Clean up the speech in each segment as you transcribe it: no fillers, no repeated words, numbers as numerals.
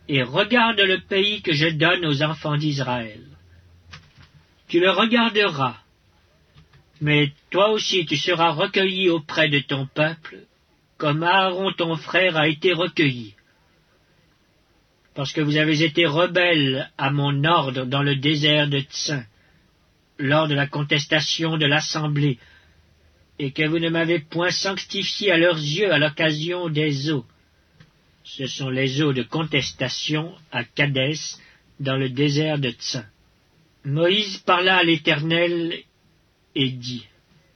et regarde le pays que je donne aux enfants d'Israël. Tu le regarderas, mais toi aussi tu seras recueilli auprès de ton peuple, comme Aaron ton frère a été recueilli. Parce que vous avez été rebelles à mon ordre dans le désert de Tsin, lors de la contestation de l'assemblée, et que vous ne m'avez point sanctifié à leurs yeux à l'occasion des eaux. Ce sont les eaux de contestation à Kadès, dans le désert de Tsin. Moïse parla à l'Éternel et dit,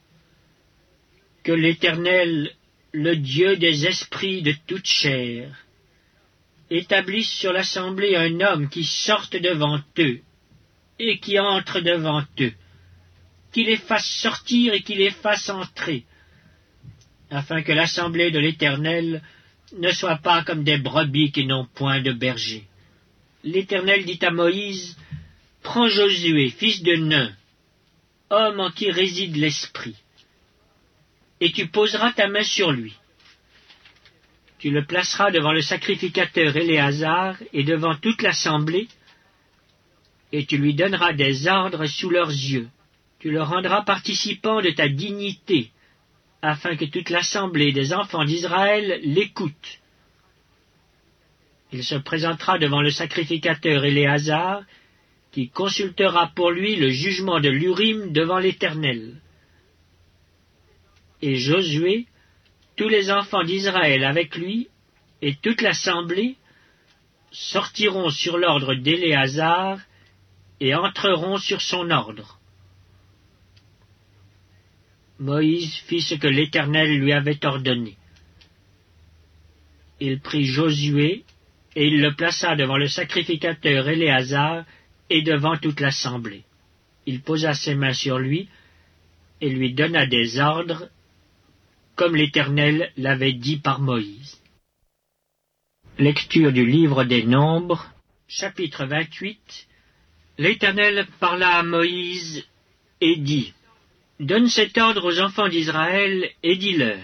« Que l'Éternel, le Dieu des esprits de toute chair, établisse sur l'assemblée un homme qui sorte devant eux et qui entre devant eux, qui les fasse sortir et qui les fasse entrer, afin que l'assemblée de l'Éternel ne soit pas comme des brebis qui n'ont point de berger. » L'Éternel dit à Moïse, « Prends Josué, fils de Nun, homme en qui réside l'Esprit, et tu poseras ta main sur lui. Tu le placeras devant le sacrificateur Éléazar et devant toute l'assemblée, et tu lui donneras des ordres sous leurs yeux. Tu le rendras participant de ta dignité, afin que toute l'assemblée des enfants d'Israël l'écoute. Il se présentera devant le sacrificateur Éléazar, qui consultera pour lui le jugement de l'Urim devant l'Éternel. Et Josué, tous les enfants d'Israël avec lui, et toute l'assemblée, sortiront sur l'ordre d'Éléazar et entreront sur son ordre. Moïse fit ce que l'Éternel lui avait ordonné. Il prit Josué, et il le plaça devant le sacrificateur Éléazar et devant toute l'assemblée. Il posa ses mains sur lui, et lui donna des ordres, comme l'Éternel l'avait dit par Moïse. Lecture du livre des Nombres, chapitre 28. L'Éternel parla à Moïse et dit, « Donne cet ordre aux enfants d'Israël et dis-leur,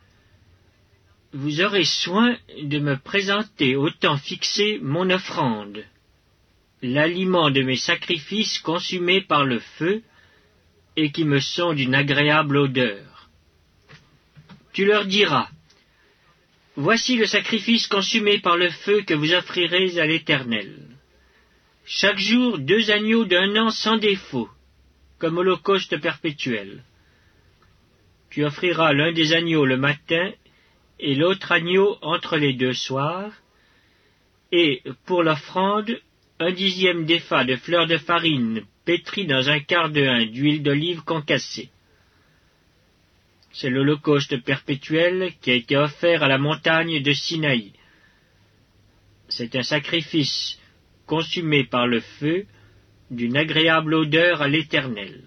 vous aurez soin de me présenter au temps fixé mon offrande, l'aliment de mes sacrifices consumés par le feu et qui me sont d'une agréable odeur. Tu leur diras, voici le sacrifice consumé par le feu que vous offrirez à l'Éternel. Chaque jour 2 agneaux d'1 an sans défaut, comme holocauste perpétuel. Tu offriras l'un des agneaux le matin et l'autre agneau entre les 2 soirs, et pour l'offrande, 1/10 d'épha de fleur de farine pétrie dans 1/4 de hin d'huile d'olive concassée. C'est l'holocauste perpétuel qui a été offert à la montagne de Sinaï. C'est un sacrifice consumé par le feu, d'une agréable odeur à l'Éternel.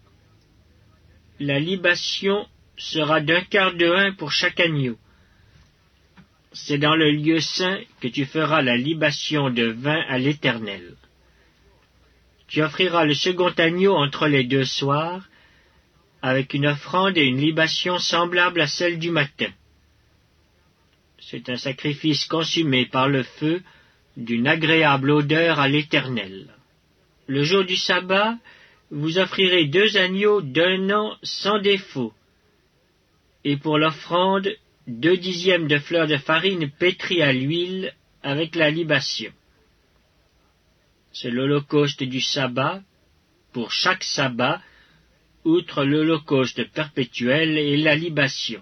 La libation sera d'1/4 de hin pour chaque agneau. C'est dans le lieu saint que tu feras la libation de vin à l'Éternel. Tu offriras le second agneau entre les 2 soirs, avec une offrande et une libation semblables à celle du matin. C'est un sacrifice consumé par le feu, d'une agréable odeur à l'Éternel. Le jour du sabbat, vous offrirez 2 agneaux d'1 an sans défaut, et pour l'offrande, 2/10 de fleur de farine pétrie à l'huile avec la libation. C'est l'holocauste du sabbat, pour chaque sabbat, outre l'holocauste perpétuel et la libation.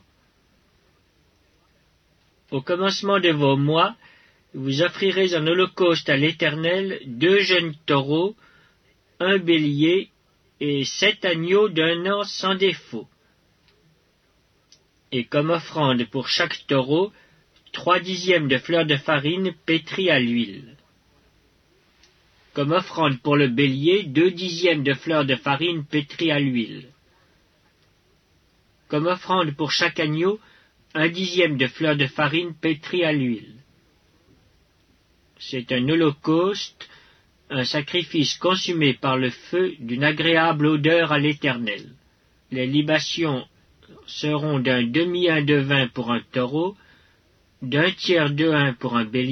Au commencement de vos mois, vous offrirez en holocauste à l'Éternel 2 jeunes taureaux, 1 bélier et 7 agneaux d'1 an sans défaut. Et comme offrande pour chaque taureau, 3/10 de fleur de farine pétrie à l'huile. Comme offrande pour le bélier, 2/10 de fleur de farine pétrie à l'huile. Comme offrande pour chaque agneau, 1/10 de fleur de farine pétrie à l'huile. C'est un holocauste, un sacrifice consumé par le feu d'une agréable odeur à l'Éternel. Les libations seront d'1/2 hin de vin pour un taureau, d'1/3 de hin pour un bélier,